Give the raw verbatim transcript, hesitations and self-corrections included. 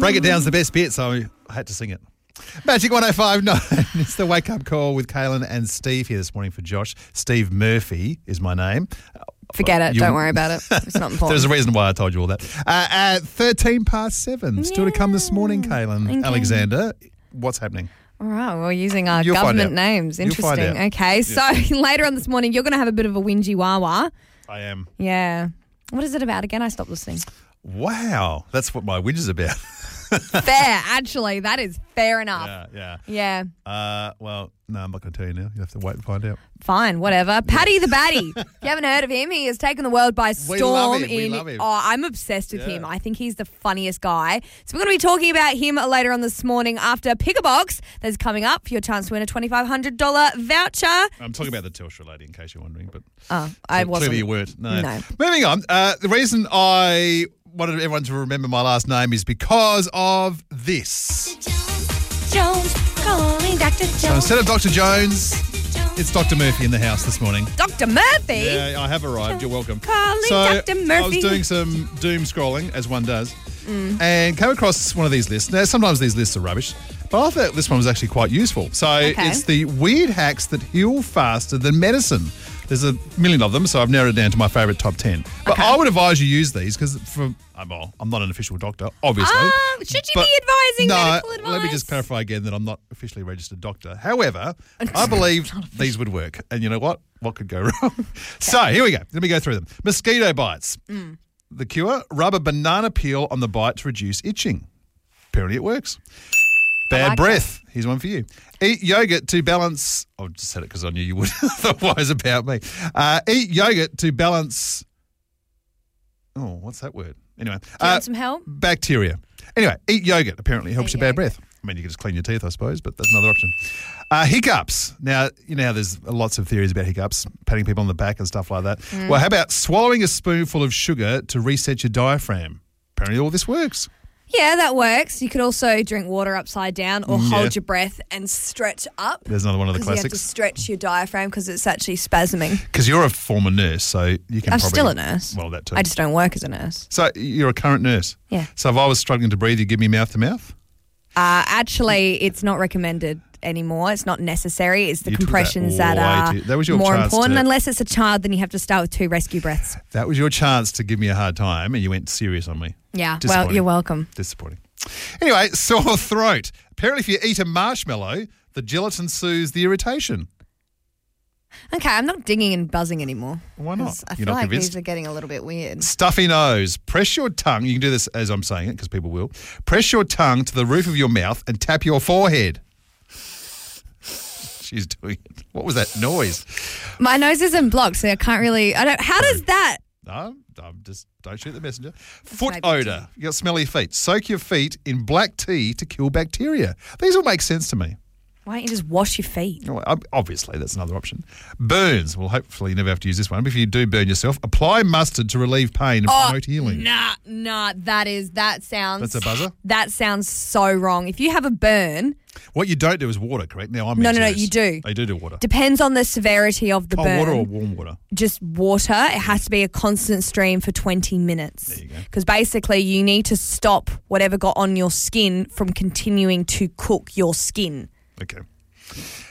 Break It Down's the best bit, so I had to sing it. Magic one oh five point nine. It's the Wake Up Call with Kaylin and Steve here this morning for Josh. Steve Murphy is my name. Forget it. You- Don't worry about it. It's not important. There's a reason why I told you all that. Uh, at thirteen past seven. Still to come this morning, Kaylin. Okay. Alexander, what's happening? All right, we're using our You'll find government out. names. You'll find Interesting. out. Okay, so later on this morning, you're going to have a bit of a whingy wah-wah. I am. Yeah. What is it about? Again, I stopped listening. Wow. That's what my whinge is about. Fair, actually. That is fair enough. yeah, yeah. Yeah. Uh, well, no, I'm not going to tell you now. You have to wait and find out. Fine, whatever. Paddy the Batty. If you haven't heard of him, he has taken the world by storm. We love him. In, We love him. Oh, I'm obsessed with Yeah. him. I think he's the funniest guy. So we're going to be talking about him later on this morning after Pick a Box that's coming up for your chance to win a twenty-five hundred dollars voucher. I'm talking about the Telstra lady, in case you're wondering. But Oh, I wasn't. Clearly you weren't. No. No. Moving on. Uh, the reason I wanted everyone to remember my last name is because of this. Jones, calling Doctor So Jones. instead of Doctor Jones, it's Doctor Murphy in the house this morning. Doctor Murphy? Yeah, I have arrived. You're welcome. Calling so Doctor Murphy. I was doing some doom scrolling, as one does, and came across one of these lists. Now, sometimes these lists are rubbish, but I thought this one was actually quite useful. So Okay. it's the weird hacks that heal faster than medicine. There's a million of them, so I've narrowed it down to my favourite top ten. But Okay. I would advise you use these because from I'm, well, I'm not an official doctor, obviously. Um, should you But- be advising no, medical advice? let me just clarify again that I'm not officially a registered doctor. However, I believe these would work. And you know what? What could go wrong? So here we go. Let me go through them. Mosquito bites. Mm. The cure, rub a banana peel on the bite to reduce itching. Apparently it works. Bad like breath. Here's one for you. Eat yogurt to balance. I just said it because I knew you would. Otherwise, about me. Uh, eat yogurt to balance. Oh, what's that word? Anyway. Do you uh, want some help? Bacteria. Anyway, eat yogurt. Apparently helps Eat your bad yogurt. breath. I mean, you can just clean your teeth, I suppose, but that's another option. Uh, hiccups. Now, you know how there's lots of theories about hiccups, patting people on the back and stuff like that. Mm. Well, how about swallowing a spoonful of sugar to reset your diaphragm? Apparently all this works. Yeah, that works. You could also drink water upside down or Mm, hold yeah. your breath and stretch up. There's another one of the Because you have to classics. stretch your diaphragm because it's actually spasming. Because you're a former nurse, so you can I'm probably... still a nurse. Well, that too. I just don't work as a nurse. So you're a current nurse? Yeah. So if I was struggling to breathe, you give me mouth to mouth? Uh, actually, it's not recommended anymore. It's not necessary. It's the You took that compressions that, way are too- that was your more chance important. to- Unless it's a child, then you have to start with two rescue breaths. That was your chance to give me a hard time, and you went serious on me. Yeah, well, Disappointing. you're welcome. Disappointing. Anyway, sore throat. Apparently, if you eat a marshmallow, the gelatin soothes the irritation. Okay, I'm not dinging and buzzing anymore. Why not? 'Cause I You're feel not like convinced? these are getting a little bit weird. Stuffy nose. Press your tongue. You can do this as I'm saying it because people will. Press your tongue to the roof of your mouth and tap your forehead. She's doing it. What was that noise? My nose isn't blocked, so I can't really. I don't. How does that? No, I'm just don't shoot the messenger. Foot maybe odor. You got smelly feet. Soak your feet in black tea to kill bacteria. These all make sense to me. Why don't you just wash your feet? Well, ob- Obviously, that's another option. Burns. Well, hopefully you never have to use this one. But if you do burn yourself, apply mustard to relieve pain and promote healing. Nah, nah. That is. That sounds. That's a buzzer? That sounds so wrong. If you have a burn, What you don't do is water, correct? Now I'm No, being no, no, serious. you do. They do do water. depends on the severity of the Cold burn. water or warm water? Just water. It has to be a constant stream for twenty minutes. There you go. Because basically, you need to stop whatever got on your skin from continuing to cook your skin. Okay.